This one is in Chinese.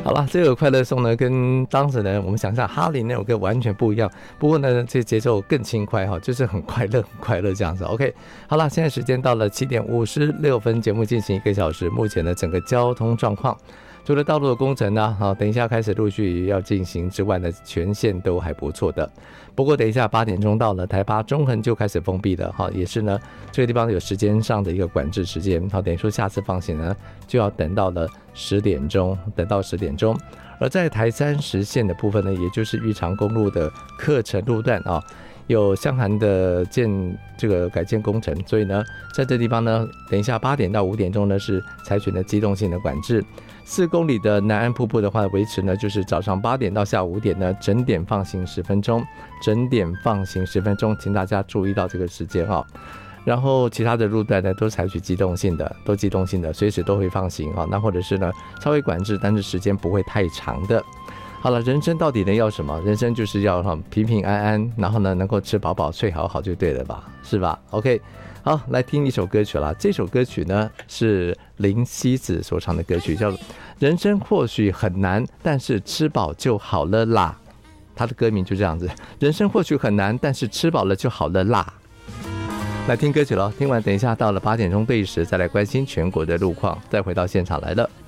好了，这个快乐颂呢，跟当时呢我们想象哈林那首歌完全不一样。不过呢，这节奏更轻快哈，就是很快乐，很快乐这样子。OK， 好了，现在时间到了7点56分，节目进行1个小时。目前的整个交通状况，除了道路的工程呢，等一下开始陆续要进行之外呢，全线都还不错的。不过等一下8点钟到了，台八中横就开始封闭了哈，也是呢这个地方有时间上的一个管制时间。好，等于说下次放行呢就要等到了10点钟，等到10点钟。而在台30线的部分呢，也就是玉长公路的客城路段啊，有湘涵的这个改建工程，所以呢，在这地方呢，等一下8点到5点钟呢是采取了机动性的管制。4公里的南安瀑布的话，维持呢就是早上8点到下午5点呢，整点放行10分钟，整点放行10分钟，请大家注意到这个时间啊。然后其他的路段呢都采取机动性的，随时都会放行啊。那或者是呢稍微管制，但是时间不会太长的。好了，人生到底能要什么？人生就是要平平安安，然后呢能够吃饱饱睡好好就对了吧，是吧 ？OK， 好，来听一首歌曲啦。这首歌曲呢是林夕子所唱的歌曲，叫做《人生或许很难，但是吃饱就好了啦》。他的歌名就这样子，人生或许很难，但是吃饱了就好了啦。来听歌曲咯，听完等一下到了8点钟对时再来关心全国的路况，再回到现场来了。